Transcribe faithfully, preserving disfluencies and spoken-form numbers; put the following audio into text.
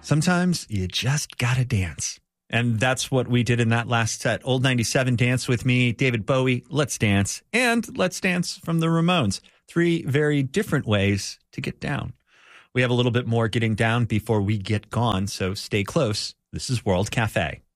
Sometimes you just gotta dance. And that's what we did in that last set. Old ninety-seven Dance with me, David Bowie, Let's Dance, and Let's Dance from the Ramones. Three very different ways to get down. We have a little bit more getting down before we get gone, so stay close. This is World Cafe.